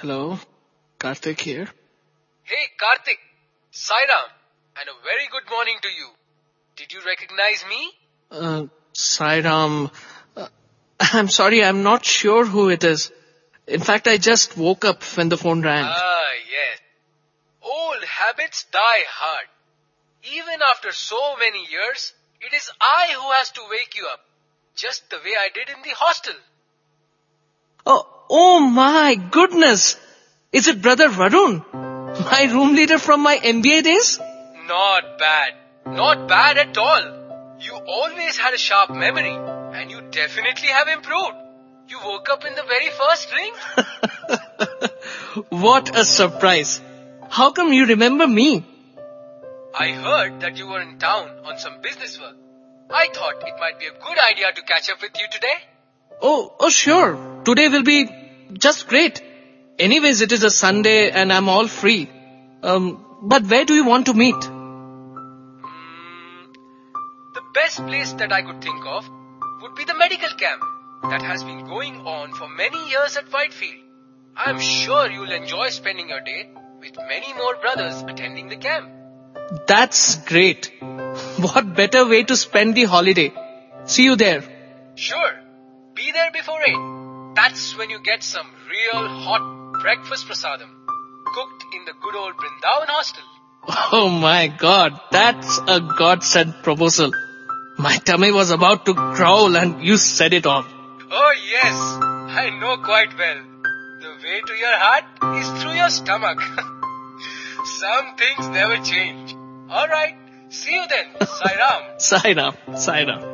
Hello, Karthik here. Hey Karthik, Sairam, and a very good morning to you. Did you recognize me? Sairam, I'm sorry, I'm not sure who it is. In fact, I just woke up when the phone rang. Yes. Old habits die hard. Even after so many years, it is I who has to wake you up. Just the way I did in the hostel. Oh my goodness! Is it Brother Varun? My room leader from my MBA days? Not bad. Not bad at all. You always had a sharp memory, and you definitely have improved. You woke up in the very first ring. What a surprise. How come you remember me? I heard that you were in town on some business work. I thought it might be a good idea to catch up with you today. Oh, sure. Today will be just great. Anyways, it is a Sunday and I'm all free. But where do you want to meet? The best place that I could think of would be the medical camp that has been going on for many years at Whitefield. I am sure you'll enjoy spending your day with many more brothers attending the camp. That's great. What better way to spend the holiday? See you there. Sure. Be there before 8. That's when you get some real hot breakfast prasadam cooked in the good old Brindavan hostel. Oh my God, that's a God-sent proposal. My tummy was about to growl and you said it all. Oh yes, I know quite well. The way to your heart is through your stomach. Some things never change. Alright, see you then, Sairam. Sairam.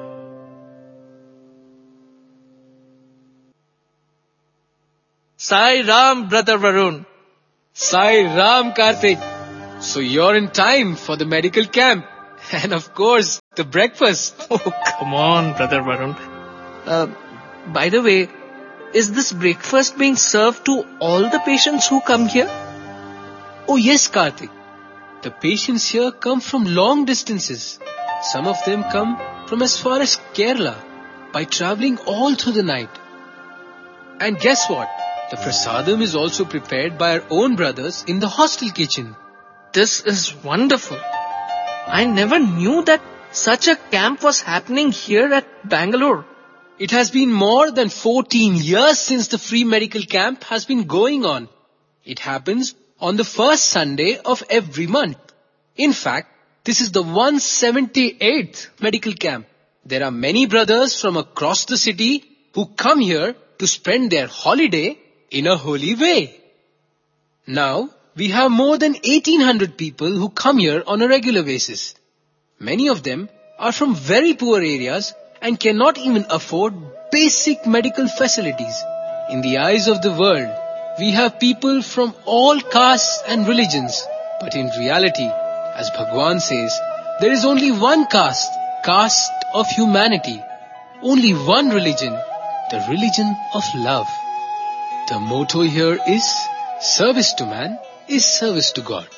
Sairam, Brother Varun. Sairam, Karthik. So you're in time for the medical camp. And of course, the breakfast. Oh, come on, Brother Varun. By the way, is this breakfast being served to all the patients who come here? Oh yes, Karthik. The patients here come from long distances. Some of them come from as far as Kerala by traveling all through the night. And guess what? The prasadam is also prepared by our own brothers in the hostel kitchen. This is wonderful. I never knew that such a camp was happening here at Bangalore. It has been more than 14 years since the free medical camp has been going on. It happens on the first Sunday of every month. In fact, this is the 178th medical camp. There are many brothers from across the city who come here to spend their holiday in a holy way. Now, we have more than 1800 people who come here on a regular basis. Many of them are from very poor areas and cannot even afford basic medical facilities. In the eyes of the world, we have people from all castes and religions. But in reality, as Bhagwan says, there is only one caste of humanity. Only one religion, the religion of love. The motto here is, service to man is service to God.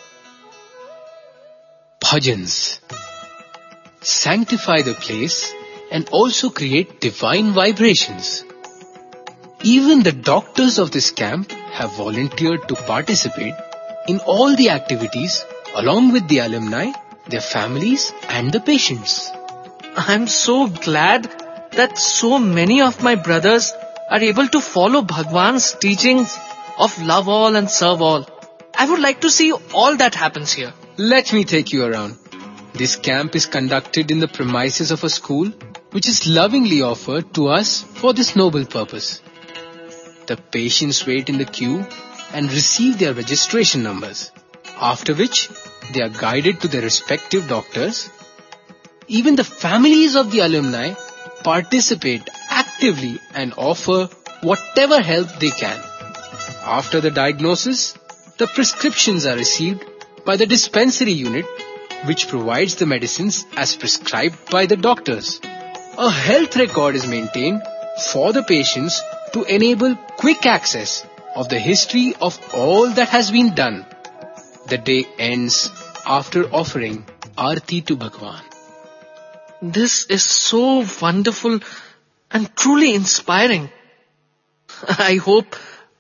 Bhajans sanctify the place and also create divine vibrations. Even the doctors of this camp have volunteered to participate in all the activities along with the alumni, their families and the patients. I'm so glad that so many of my brothers are able to follow Bhagwan's teachings of love all and serve all. I would like to see all that happens here. Let me take you around. This camp is conducted in the premises of a school which is lovingly offered to us for this noble purpose. The patients wait in the queue and receive their registration numbers, after which they are guided to their respective doctors. Even the families of the alumni participate actively and offer whatever help they can. After the diagnosis, the prescriptions are received by the dispensary unit, which provides the medicines as prescribed by the doctors. A health record is maintained for the patients to enable quick access of the history of all that has been done. The day ends after offering Aarti to Bhagwan. This is so wonderful and truly inspiring. I hope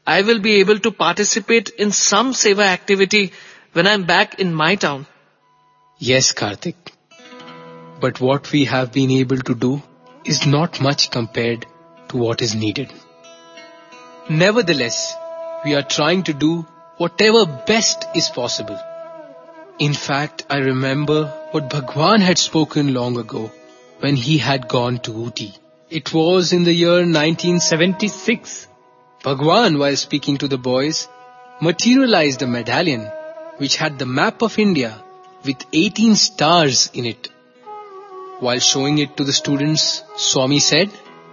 I will be able to participate in some seva activity when I'm back in my town. Yes, Karthik. But what we have been able to do is not much compared to what is needed. Nevertheless, we are trying to do whatever best is possible. In fact, I remember what Bhagwan had spoken long ago when he had gone to Ooty. It was in the year 1976. Bhagwan, while speaking to the boys, materialized a medallion which had the map of India with 18 stars in it. While showing it to the students, Swami said,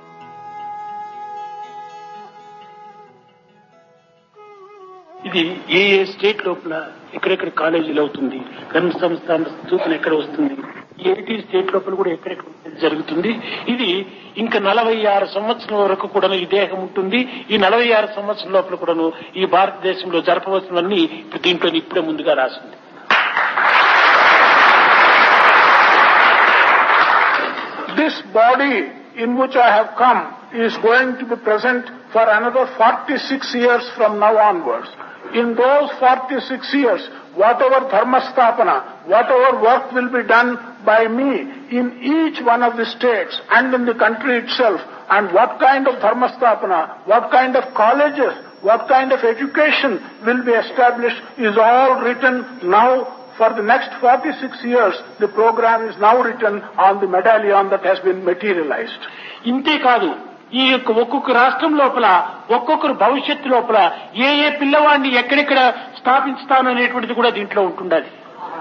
ఇది ఏ ఏ state లోపల ఎక్కడెక్కడ కాలేజీలు అవుతుంది, కర్మ సంస్థాన సూచన ఎక్కడ వస్తుంది, ఏటీ స్టేట్ లోపల కూడా ఎక్కడెక్కడ జరుగుతుంది. ఇది ఇంకా 46 సంవత్సరం వరకు కూడా ఈ దేహం ఉంటుంది. ఈ 46 సంవత్సరం లోపల కూడాను ఈ భారతదేశంలో జరపవలసినవన్నీ దీంట్లో ఇప్పుడే ముందుగా రాసింది. This body in which I have come is going to be present for another 46 years from now onwards. In those 46 years, whatever dharmastapana, whatever work will be done by me in each one of the states and in the country itself, and what kind of dharmastapana, what kind of colleges, what kind of education will be established is all written now. For the next 46 years, the program is now written on the medallion that has been materialized. ఇంతే కాదు, ఈ యొక్క ఒక్కొక్క రాష్ట్రం లోపల ఒక్కొక్కరు భవిష్యత్తు లోపల ఏ ఏ పిల్లవాడిని ఎక్కడెక్కడ స్థాపించుతాను అనేటువంటిది కూడా దీంట్లో ఉంటుండాలి.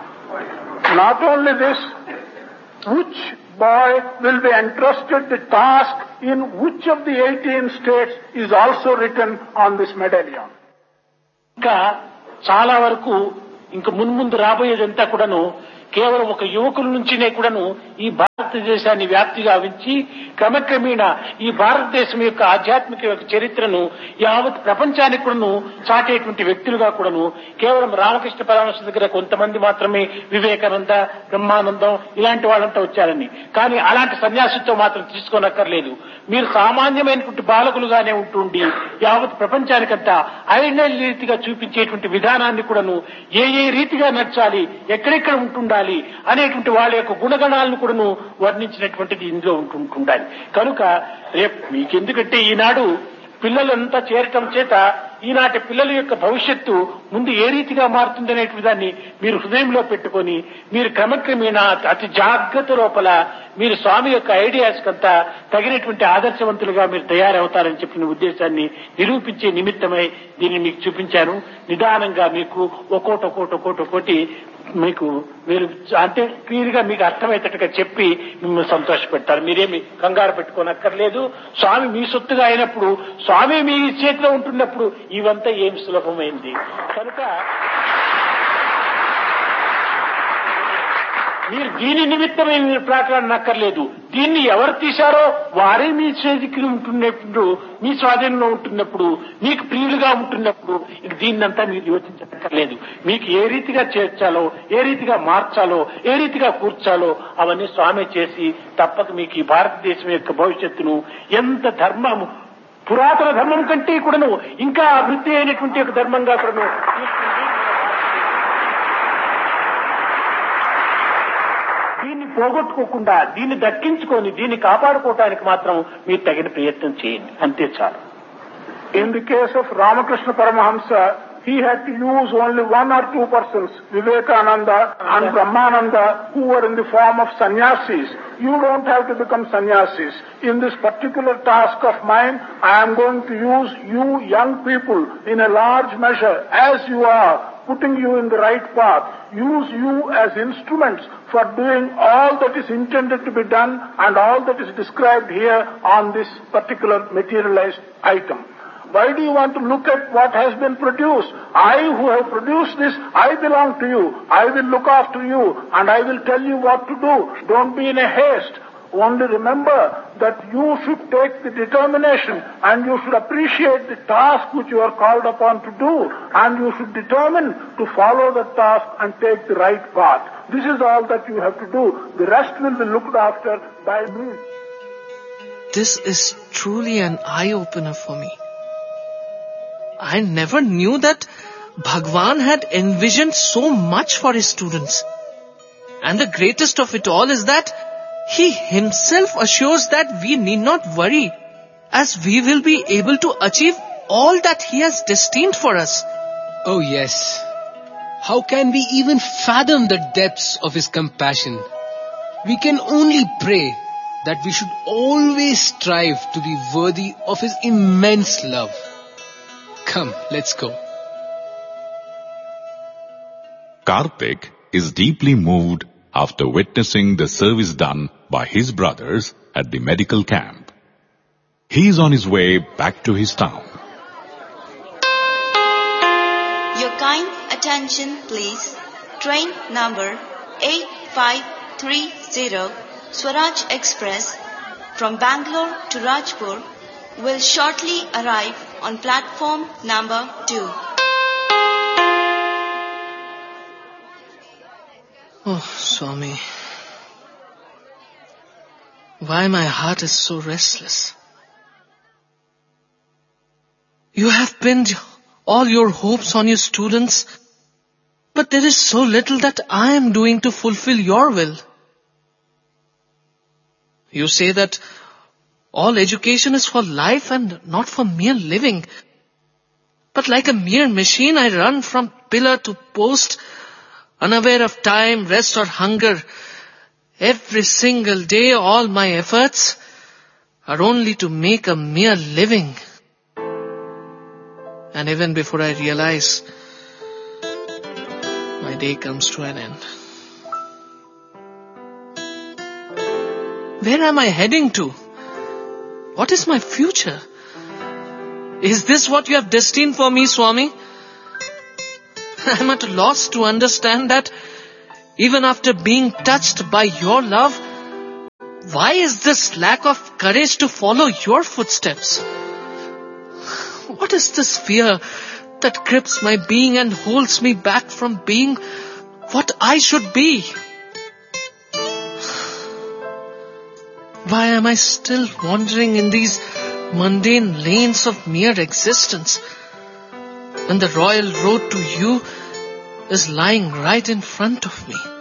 Not only this, which boy will be entrusted the task in which of the 18 states is also written on this medallion. ఇంకా చాలా వరకు ఇంకా మున్ముందు రాబోయేదంతా కూడాను కేవలం ఒక యువకుల నుంచినే కూడాను ఈ భారతదేశాన్ని వ్యాప్తి గావించి క్రమక్రమేణా ఈ భారతదేశం యొక్క ఆధ్యాత్మిక యొక్క చరిత్రను యావత్ ప్రపంచానికి కూడాను చాటేటువంటి వ్యక్తులుగా కూడాను కేవలం రామకృష్ణ పరమహంస దగ్గర కొంతమంది మాత్రమే వివేకానంద, బ్రహ్మానందం ఇలాంటి వాళ్ళంతా వచ్చారని, కానీ అలాంటి సన్యాసితో మాత్రం తీసుకోనక్కర్లేదు. మీరు సామాన్యమైనటువంటి బాలకులుగానే ఉంటుండి యావత్ ప్రపంచానికంతా అయిన రీతిగా చూపించేటువంటి విధానాన్ని కూడాను ఏ ఏ రీతిగా నడచాలి, ఎక్కడెక్కడ ఉంటుండాలి అనేటువంటి వాళ్ళ యొక్క గుణగణాలను కూడాను వర్ణించినటువంటిది ఇందులో ఉంటుండాలి. కనుక రేపు మీకెందుకంటే ఈనాడు పిల్లలంతా చేరటం చేత ఈనాటి పిల్లల యొక్క భవిష్యత్తు ముందు ఏ రీతిగా మారుతుందనేటువంటి దాన్ని మీరు హృదయంలో పెట్టుకొని మీరు క్రమక్రమేణా అతి జాగ్రత్త లోపల మీరు స్వామి యొక్క ఐడియాస్ కంతా తగినటువంటి ఆదర్శవంతులుగా మీరు తయారవుతారని చెప్పిన ఉద్దేశాన్ని నిరూపించే నిమిత్తమై దీన్ని మీకు చూపించాను. నిదానంగా మీకు ఒక్కోటి మీకు మీరు అంటే క్లియర్ గా మీకు అర్థమయ్యేటట్టుగా చెప్పి మిమ్మల్ని సంతోషపెడతారు. మీరేమి కంగారు పెట్టుకోనక్కర్లేదు. స్వామి మీ సొత్తుగా అయినప్పుడు, స్వామి మీ చేతిలో ఉంటున్నప్పుడు ఇవంతా ఏమి సులభమైంది. కనుక మీరు దీని నిమిత్తమే మీరు ప్రాకాడనక్కర్లేదు. దీన్ని ఎవరు తీశారో వారే మీ చేతికి ఉంటున్నప్పుడు, మీ స్వాధీనంలో ఉంటున్నప్పుడు, మీకు ప్రియులుగా ఉంటున్నప్పుడు దీన్నంతా మీరు యోచించక్కర్లేదు. మీకు ఏ రీతిగా చేర్చాలో, ఏ రీతిగా మార్చాలో, ఏ రీతిగా కూర్చాలో అవన్నీ స్వామి చేసి తప్పక మీకు ఈ భారతదేశం యొక్క భవిష్యత్తును ఎంత ధర్మము పురాతన ధర్మం కంటే కూడాను ఇంకా అభివృద్ధి అయినటువంటి ఒక ధర్మంగా కూడాను దీన్ని పోగొట్టుకోకుండా దీన్ని దక్కించుకొని దీన్ని కాపాడుకోవటానికి మాత్రం మీరు తగిన ప్రయత్నం చేయండి, అంతే చాలు. In the case of Ramakrishna Paramahamsa, he had to use only one or two persons, Vivekananda and Brahmananda, who were in the form of sannyasis. You don't have to become sannyasis. In this particular task of mine, I am going to use you young people in a large measure as you are, putting you in the right path. Use you as instruments for doing all that is intended to be done and all that is described here on this particular materialized item. Why do you want to look at what has been produced? I who have produced this, I belong to you. I will look after you and I will tell you what to do. Don't be in a haste. Only remember that you should take the determination and you should appreciate the task which you are called upon to do, and you should determine to follow the task and take the right path. This is all that you have to do. The rest will be looked after by me. This is truly an eye-opener for me. I never knew that Bhagwan had envisioned so much for his students. And the greatest of it all is that he himself assures that we need not worry, as we will be able to achieve all that he has destined for us. Oh yes. How can we even fathom the depths of his compassion? We can only pray that we should always strive to be worthy of his immense love. Come, let's go. Karthik is deeply moved after witnessing the service done by his brothers at the medical camp. He is on his way back to his town. Your kind attention please. Train number 8530 Swaraj Express from Bangalore to Rajpur will shortly arrive on platform number 2. Oh, Swami. Why my heart is so restless? You have pinned all your hopes on your students, but there is so little that I am doing to fulfill your will. You say that all education is for life and not for mere living. But like a mere machine, I run from pillar to post, unaware of time, rest or hunger. Every single day, all my efforts are only to make a mere living. And even before I realize, my day comes to an end. Where am I heading to? What is my future? Is this what you have destined for me, Swami? I am at a loss to understand that even after being touched by your love, why is this lack of courage to follow your footsteps? What is this fear that grips my being and holds me back from being what I should be? Why am I still wandering in these mundane lanes of mere existence when the royal road to you is lying right in front of me?